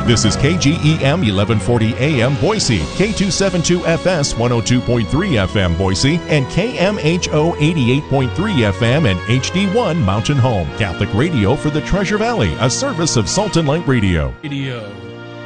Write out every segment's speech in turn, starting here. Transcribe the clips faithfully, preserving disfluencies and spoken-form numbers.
This is K G E M eleven forty A M Boise, K two seventy-two F S one oh two point three F M Boise, and K M H O eighty-eight point three F M and H D one Mountain Home. Catholic radio for the Treasure Valley, a service of Salt and Light Radio. Radio.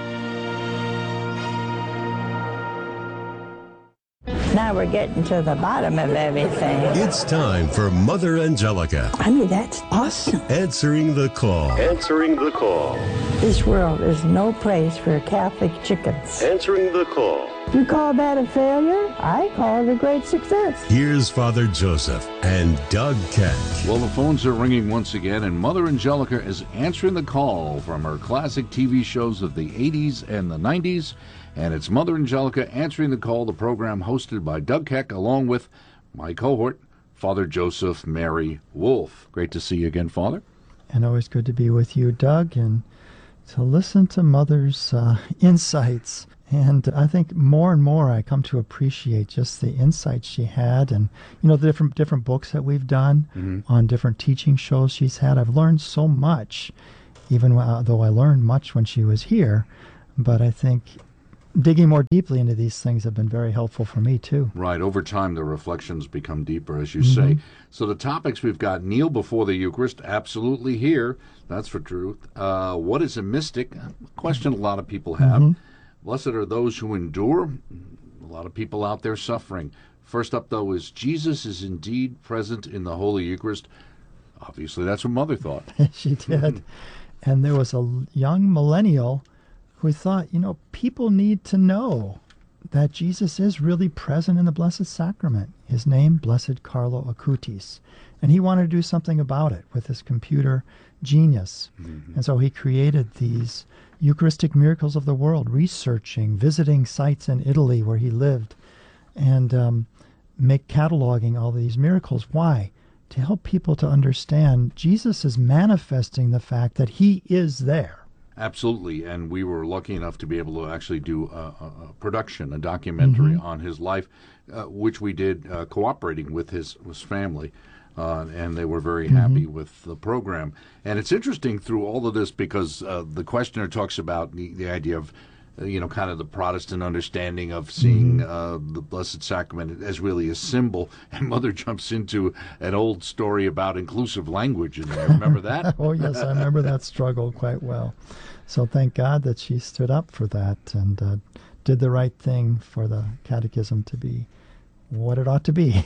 Now we're getting to the bottom of everything. It's time for Mother Angelica. I mean, that's awesome. Answering the call. Answering the call. This world is no place for Catholic chickens. Answering the call. You call that a failure? I call it a great success. Here's Father Joseph and Doug Keck. Well, the phones are ringing once again, and Mother Angelica is answering the call from her classic T V shows of the eighties and the nineties. And it's Mother Angelica answering the call, the program hosted by Doug Keck, along with my cohort, Father Joseph Mary Wolf. Great to see you again, Father. And always good to be with you, Doug, and to listen to Mother's uh, insights. And I think more and more I come to appreciate just the insights she had, and you know the different different books that we've done mm-hmm. on different teaching shows she's had. I've learned so much, even though I learned much when she was here. But I think digging more deeply into these things have been very helpful for me too. Right. Over time, the reflections become deeper, as you mm-hmm. say. So the topics we've got: kneel before the Eucharist, absolutely here. That's for truth. Uh, what is a mystic? A question a lot of people have. Mm-hmm. Blessed are those who endure. A lot of people out there suffering. First up, though, is Jesus is indeed present in the Holy Eucharist. Obviously, that's what Mother thought. She did. And there was a young millennial who thought, you know, people need to know that Jesus is really present in the Blessed Sacrament. His name, Blessed Carlo Acutis. And he wanted to do something about it with his computer genius. Mm-hmm. And so he created these Eucharistic miracles of the world, researching, visiting sites in Italy where he lived, and um, make cataloging all these miracles. Why? To help people to understand Jesus is manifesting the fact that he is there. Absolutely, and we were lucky enough to be able to actually do a, a production, a documentary mm-hmm. on his life, uh, which we did uh, cooperating with his, his family, uh, and they were very mm-hmm. happy with the program. And it's interesting through all of this because uh, the questioner talks about the, the idea of, uh, you know, kind of the Protestant understanding of seeing mm-hmm. uh, the Blessed Sacrament as really a symbol, and Mother jumps into an old story about inclusive language in there. Remember that? Oh, yes, I remember that struggle quite well. So thank God that she stood up for that and uh, did the right thing for the catechism to be what it ought to be.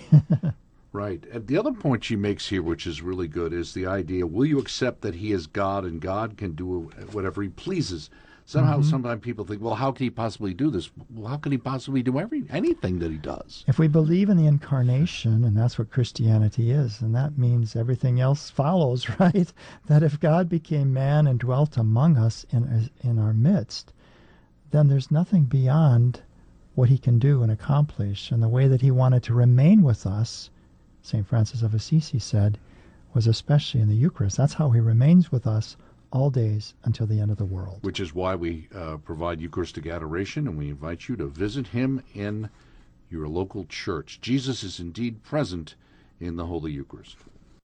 Right. And the other point she makes here, which is really good, is the idea, will you accept that he is God and God can do whatever he pleases? Somehow, mm-hmm. sometimes people think, well, how can he possibly do this? Well, how can he possibly do every anything that he does? If we believe in the incarnation, and that's what Christianity is, and that means everything else follows, right? That if God became man and dwelt among us in, in our midst, then there's nothing beyond what he can do and accomplish. And the way that he wanted to remain with us, Saint Francis of Assisi said, was especially in the Eucharist. That's how he remains with us all days until the end of the world. Which is why we uh, provide Eucharistic adoration, and we invite you to visit him in your local church. Jesus is indeed present in the Holy Eucharist.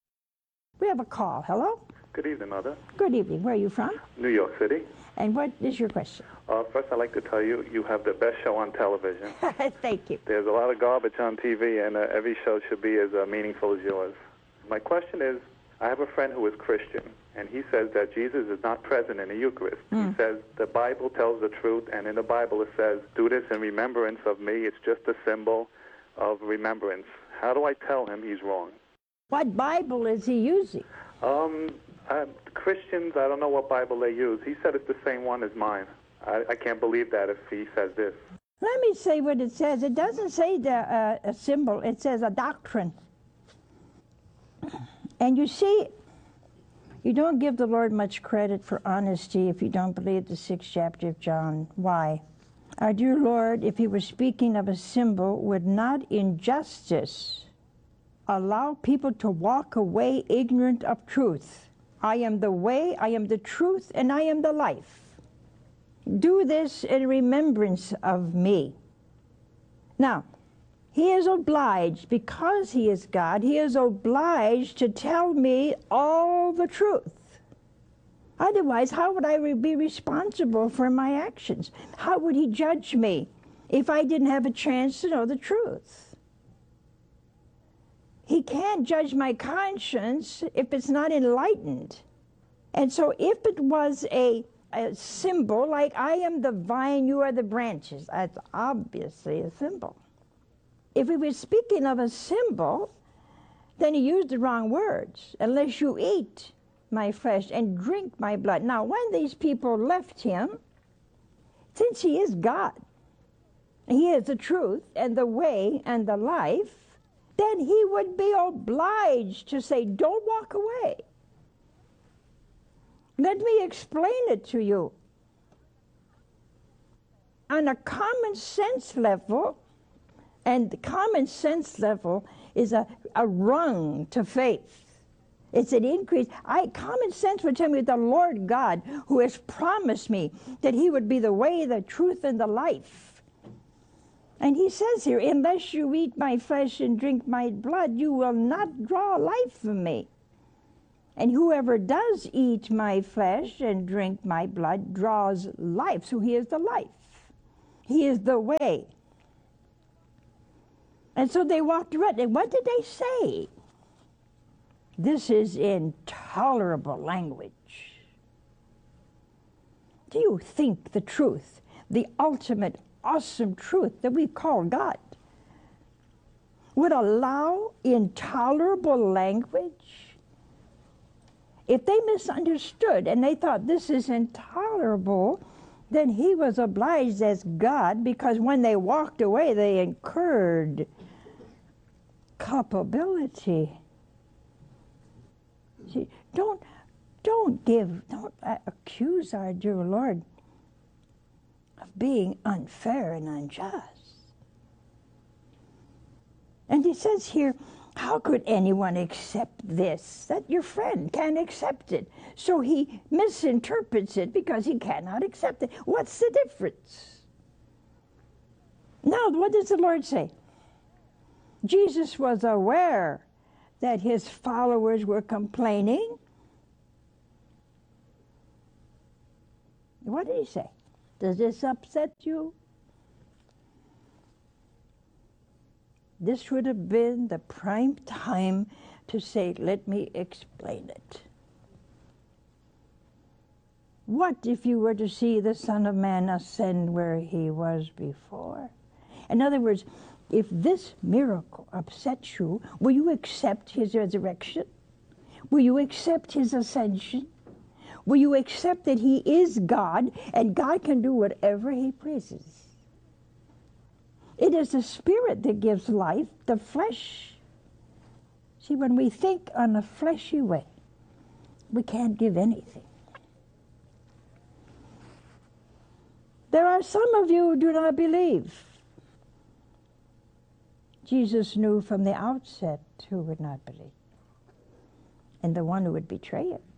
We have a call. Hello? Good evening, Mother. Good evening. Where are you from? New York City. And what is your question? Uh, first, I'd like to tell you, you have the best show on television. Thank you. There's a lot of garbage on T V, and uh, every show should be as uh, meaningful as yours. My question is, I have a friend who is Christian, and he says that Jesus is not present in the Eucharist. Mm. He says the Bible tells the truth, and in the Bible it says, do this in remembrance of me. It's just a symbol of remembrance. How do I tell him he's wrong? What Bible is he using? Um, uh, Christians, I don't know what Bible they use. He said it's the same one as mine. I, I can't believe that if he says this. Let me say what it says. It doesn't say the, uh, a symbol. It says a doctrine. And you see, you don't give the Lord much credit for honesty if you don't believe the sixth chapter of John. Why? Our dear Lord, if he were speaking of a symbol, would not in justice allow people to walk away ignorant of truth. I am the way, I am the truth, and I am the life. Do this in remembrance of me. Now, he is obliged, because he is God, he is obliged to tell me all the truth. Otherwise, how would I re- be responsible for my actions? How would he judge me if I didn't have a chance to know the truth? He can't judge my conscience if it's not enlightened. And so if it was a, a symbol, like I am the vine, you are the branches, that's obviously a symbol. If he was speaking of a symbol, then he used the wrong words. Unless you eat my flesh and drink my blood. Now, when these people left him, since he is God, he is the truth and the way and the life, then he would be obliged to say, don't walk away. Let me explain it to you. On a common sense level, and the common sense level is a, a rung to faith. It's an increase. I, common sense would tell me the Lord God, who has promised me that he would be the way, the truth, and the life. And he says here, unless you eat my flesh and drink my blood, you will not draw life from me. And whoever does eat my flesh and drink my blood draws life. So he is the life. He is the way. And so they walked around. And what did they say? This is intolerable language. Do you think the truth, the ultimate awesome truth that we call God, would allow intolerable language? If they misunderstood and they thought this is intolerable, then he was obliged as God, because when they walked away, they incurred culpability. See, don't, don't give, don't uh, accuse our dear Lord of being unfair and unjust. And he says here, how could anyone accept this? That your friend can't accept it. So he misinterprets it because he cannot accept it. What's the difference? Now, what does the Lord say? Jesus was aware that his followers were complaining. What did he say? Does this upset you? This would have been the prime time to say, let me explain it. What if you were to see the Son of Man ascend where he was before? In other words, if this miracle upsets you, will you accept his resurrection? Will you accept his ascension? Will you accept that he is God and God can do whatever he pleases? It is the Spirit that gives life, the flesh. See, when we think on a fleshy way, we can't give anything. There are some of you who do not believe. Jesus knew from the outset who would not believe, and the one who would betray him.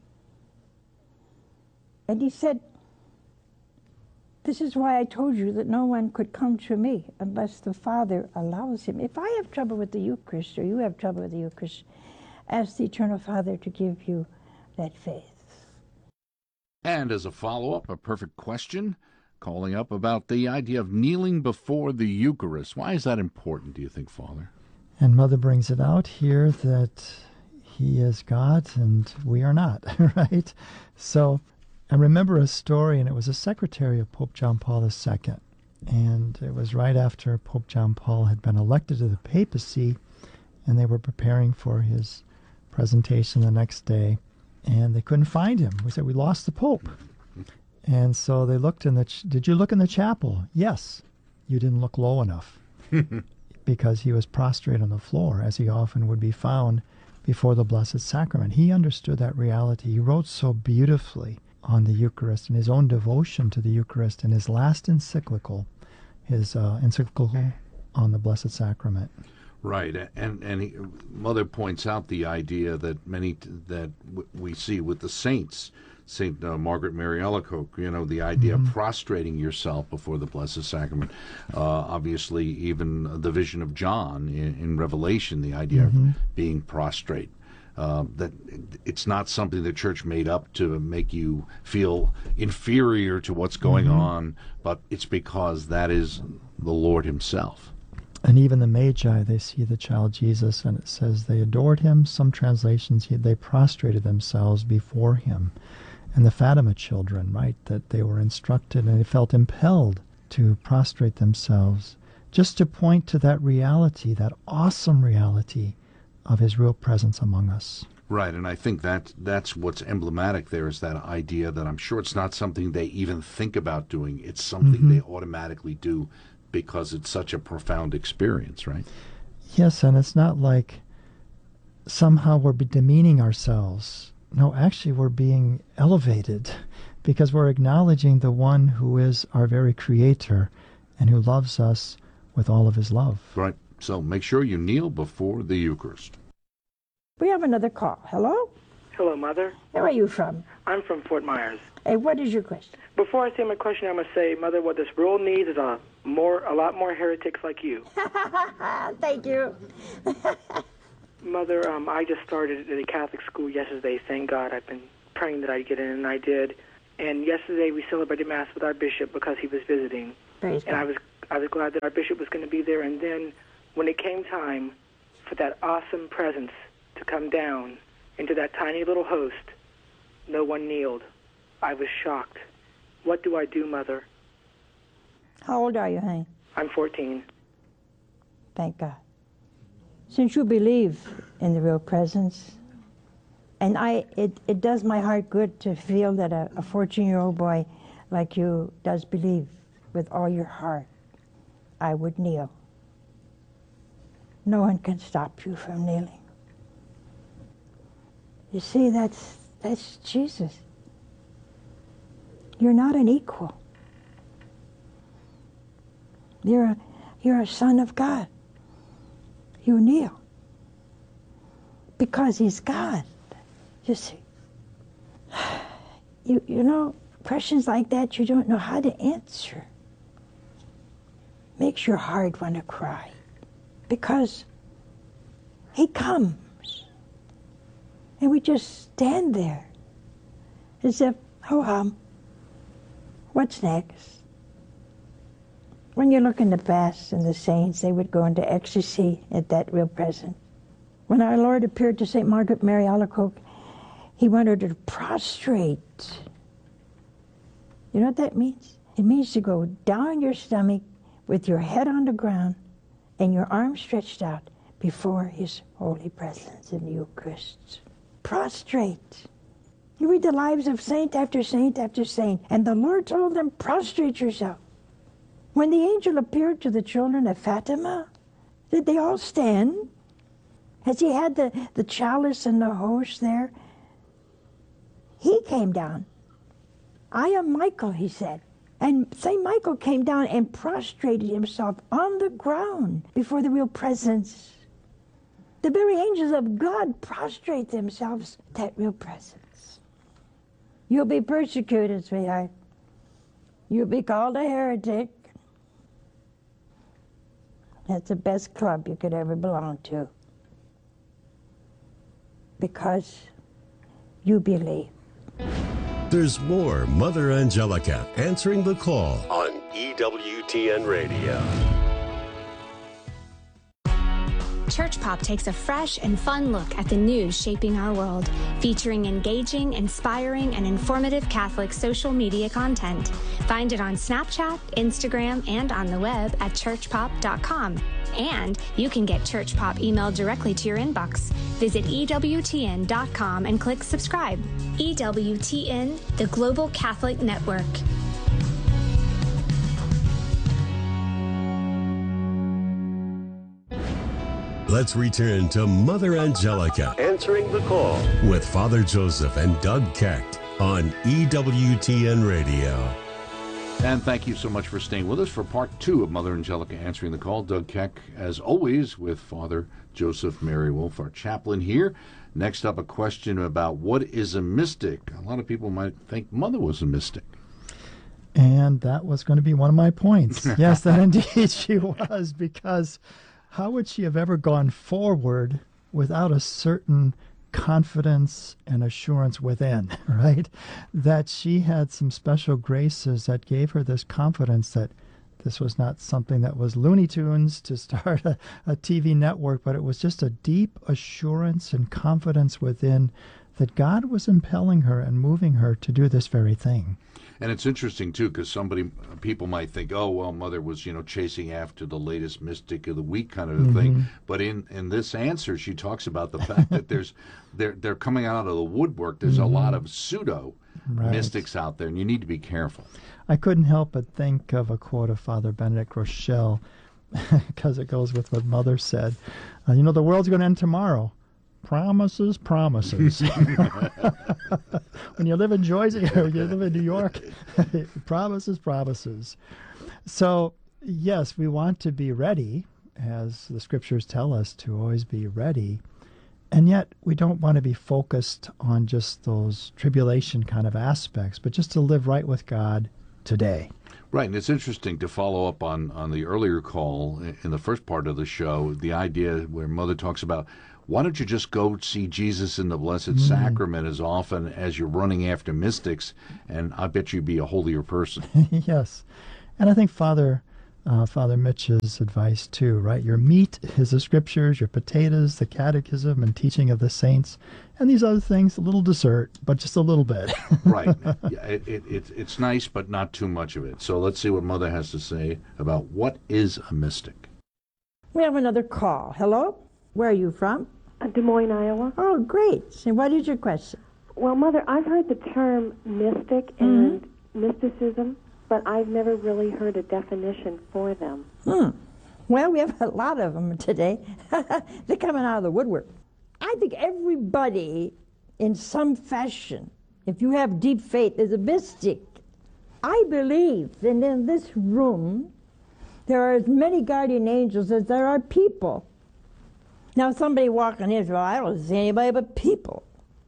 And he said, this is why I told you that no one could come to me unless the Father allows him. If I have trouble with the Eucharist, or you have trouble with the Eucharist, ask the Eternal Father to give you that faith. And as a follow-up, a perfect question, calling up about the idea of kneeling before the Eucharist. Why is that important, do you think, Father? And Mother brings it out here that he is God and we are not, right? So I remember a story, and it was a secretary of Pope John Paul the Second. And it was right after Pope John Paul had been elected to the papacy, and they were preparing for his presentation the next day, and they couldn't find him. We said, we lost the Pope. And so they looked in the, ch- did you look in the chapel? Yes. You didn't look low enough. Because he was prostrate on the floor, as he often would be found before the Blessed Sacrament. He understood that reality. He wrote so beautifully on the Eucharist and his own devotion to the Eucharist in his last encyclical, his uh, encyclical on the Blessed Sacrament. Right, and and he, Mother points out the idea that many that w- we see with the saints, Saint uh, Margaret Mary Alacoque, you know, the idea mm-hmm. of prostrating yourself before the Blessed Sacrament. Uh, obviously, even the vision of John in, in Revelation, the idea mm-hmm. of being prostrate. Uh, that it's not something the church made up to make you feel inferior to what's going Mm-hmm. on, but it's because that is the Lord himself. And even the Magi, they see the child Jesus, and it says they adored him. Some translations, he, they prostrated themselves before him. And the Fatima children, right, that they were instructed and they felt impelled to prostrate themselves, just to point to that reality, that awesome reality of his real presence among us. Right, and I think that that's what's emblematic there, is that idea that I'm sure it's not something they even think about doing. It's something Mm-hmm. they automatically do because it's such a profound experience, right? Yes, and it's not like somehow we're be- demeaning ourselves. No, actually we're being elevated because we're acknowledging the one who is our very creator and who loves us with all of his love. Right. So make sure you kneel before the Eucharist. We have another call. Hello? Hello, Mother. Where are you from? I'm from Fort Myers. Hey, what is your question? Before I say my question, I'm going to say, Mother, what this world needs is a more, a lot more heretics like you. Thank you. Mother, um, I just started at a Catholic school yesterday. Thank God. I've been praying that I'd get in, and I did. And yesterday we celebrated Mass with our bishop because he was visiting. Praise And God. I was, I was glad that our bishop was going to be there. And then when it came time for that awesome presence to come down into that tiny little host, no one kneeled. I was shocked. What do I do, Mother? How old are you, honey? I'm fourteen. Thank God. Since you believe in the real presence, and I, it, it does my heart good to feel that a, a fourteen-year-old boy like you does believe with all your heart, I would kneel. No one can stop you from kneeling. You see, that's, that's Jesus. You're not an equal. You're a, you're a son of God. You kneel because he's God. You see, you, you know, questions like that you don't know how to answer. Makes your heart want to cry because he comes and we just stand there as if, oh, um, what's next? When you look in the past and the saints, they would go into ecstasy at that real presence. When our Lord appeared to Saint Margaret Mary Alacoque, he wanted her to prostrate. You know what that means? It means to go down on your stomach with your head on the ground and your arms stretched out before his holy presence in the Eucharist. Prostrate. You read the lives of saint after saint after saint, and the Lord told them, prostrate yourself. When the angel appeared to the children of Fatima, did they all stand? As he had the, the chalice and the host there, he came down. I am Michael, he said. And Saint Michael came down and prostrated himself on the ground before the real presence. The very angels of God prostrate themselves at that real presence. You'll be persecuted, sweetheart. You'll be called a heretic. That's the best club you could ever belong to. Because you believe. There's more Mother Angelica answering the call on E W T N Radio. Church Pop takes a fresh and fun look at the news shaping our world, featuring engaging, inspiring, and informative Catholic social media content. Find it on Snapchat, Instagram, and on the web at church pop dot com. And you can get Church Pop emailed directly to your inbox. Visit E W T N dot com and click subscribe. E W T N, the Global Catholic Network. Let's return to Mother Angelica answering the call with Father Joseph and Doug Keck on E W T N Radio. And thank you so much for staying with us for part two of Mother Angelica Answering the Call. Doug Keck, as always, with Father Joseph Mary Wolf, our chaplain here. Next up, a question about what is a mystic. A lot of people might think Mother was a mystic. And that was going to be one of my points. Yes, that indeed she was, because how would she have ever gone forward without a certain confidence and assurance within, right? That she had some special graces that gave her this confidence that this was not something that was Looney Tunes to start a, a T V network, but it was just a deep assurance and confidence within that God was impelling her and moving her to do this very thing. And it's interesting, too, because somebody, people might think, oh, well, Mother was, you know, chasing after the latest mystic of the week kind of a mm-hmm. thing. But in, in this answer, she talks about the fact that there's they're, they're coming out of the woodwork. There's mm-hmm. a lot of pseudo right. mystics out there, and you need to be careful. I couldn't help but think of a quote of Father Benedict Rochelle, because it goes with what Mother said. Uh, you know, the world's going to end tomorrow. Promises, promises. When you live in Jersey or you live in New York, promises, promises. So, yes, we want to be ready, as the scriptures tell us to always be ready. And yet, we don't want to be focused on just those tribulation kind of aspects, but just to live right with God today. Right, and it's interesting to follow up on, on the earlier call in the first part of the show, the idea where Mother talks about, why don't you just go see Jesus in the Blessed mm. Sacrament as often as you're running after mystics, and I bet you'd be a holier person. Yes. And I think Father uh, Father Mitch's advice too, right? Your meat is the scriptures, your potatoes, the catechism and teaching of the saints, and these other things, a little dessert, but just a little bit. Right. Yeah, it, it, it, it's nice, but not too much of it. So let's see what Mother has to say about what is a mystic. We have another call. Hello? Where are you from? Des Moines, Iowa. Oh, great. And what is your question? Well, Mother, I've heard the term mystic and mm-hmm. mysticism, but I've never really heard a definition for them. Hmm. Well, we have a lot of them today. They're coming out of the woodwork. I think everybody, in some fashion, if you have deep faith, is a mystic. I believe that in this room, there are as many guardian angels as there are people. Now, somebody walking in, well, I don't see anybody but people.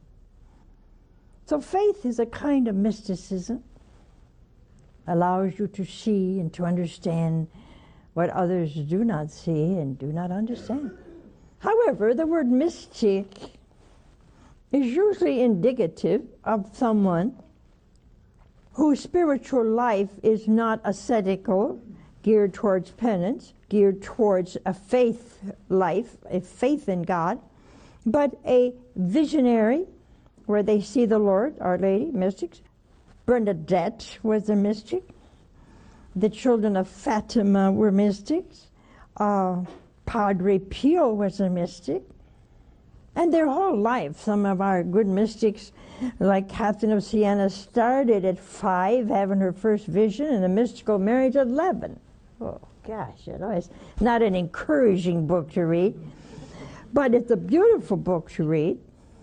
So faith is a kind of mysticism. Allows you to see and to understand what others do not see and do not understand. However, the word mystic is usually indicative of someone whose spiritual life is not ascetical, geared towards penance, geared towards a faith life, a faith in God, but a visionary where they see the Lord, Our Lady, mystics. Bernadette was a mystic. The children of Fatima were mystics. Uh, Padre Pio was a mystic. And their whole life, some of our good mystics, like Catherine of Siena, started at five, having her first vision, and a mystical marriage at eleven. Oh, gosh, you know, it's not an encouraging book to read, but it's a beautiful book to read.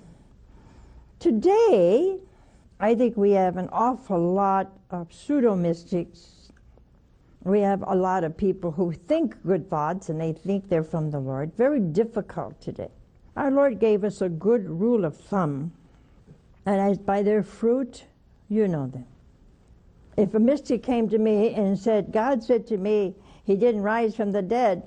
Today, I think we have an awful lot of pseudo-mystics. We have a lot of people who think good thoughts, and they think they're from the Lord. Very difficult today. Our Lord gave us a good rule of thumb, and as by their fruit, you know them. If a mystic came to me and said, God said to me, he didn't rise from the dead,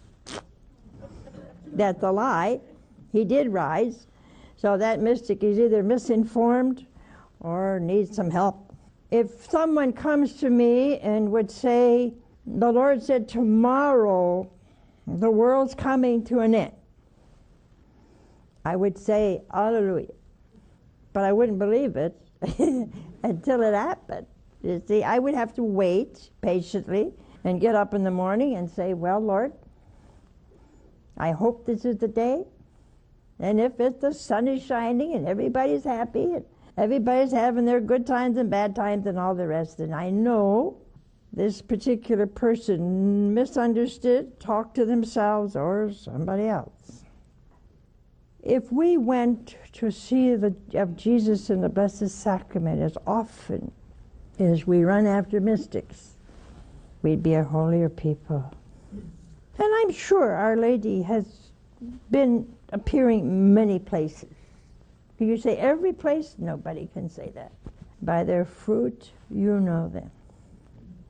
that's a lie. He did rise. So that mystic is either misinformed or needs some help. If someone comes to me and would say, the Lord said tomorrow the world's coming to an end, I would say, hallelujah. But I wouldn't believe it until it happened. You see, I would have to wait patiently and get up in the morning and say, well, Lord, I hope this is the day. And if it's the sun is shining and everybody's happy and everybody's having their good times and bad times and all the rest, and I know this particular person misunderstood, talked to themselves or somebody else. If we went to see the, of Jesus in the Blessed Sacrament as often as we run after mystics, we'd be a holier people. And I'm sure Our Lady has been appearing many places. Can you say every place? Nobody can say that. By their fruit, you know them.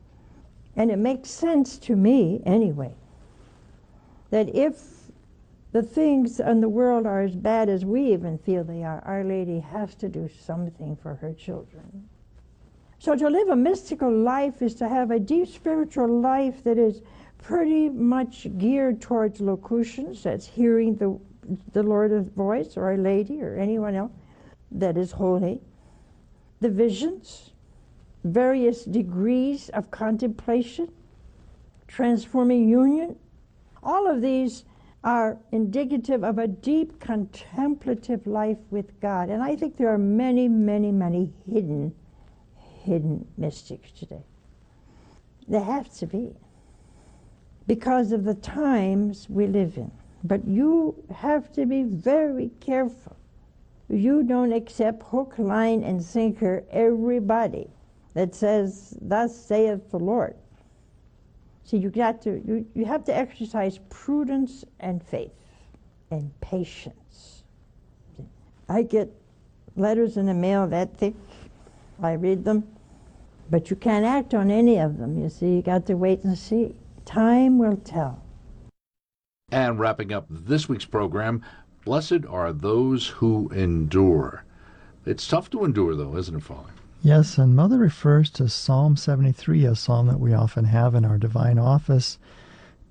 And it makes sense to me, anyway, that if the things in the world are as bad as we even feel they are, Our Lady has to do something for her children. So to live a mystical life is to have a deep spiritual life that is pretty much geared towards locutions, that's hearing the, the Lord's voice, or Our Lady, or anyone else that is holy. The visions, various degrees of contemplation, transforming union, all of these are indicative of a deep contemplative life with God. And I think there are many, many, many hidden, hidden mystics today. There have to be, because of the times we live in. But you have to be very careful. You don't accept hook, line, and sinker everybody that says, "Thus saith the Lord." See, you got to you, you have to exercise prudence and faith and patience. I get letters in the mail that thick. I read them, but you can't act on any of them. You see, you got to wait and see. Time will tell. And wrapping up this week's program, blessed are those who endure. It's tough to endure, though, isn't it, Father? Yes, and Mother refers to Psalm seventy-three, a psalm that we often have in our divine office.